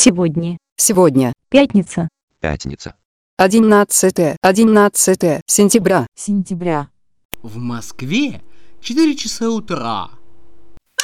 Сегодня. Сегодня. Пятница. Пятница. 11 сентября. Сентября. В Москве 4 часа утра.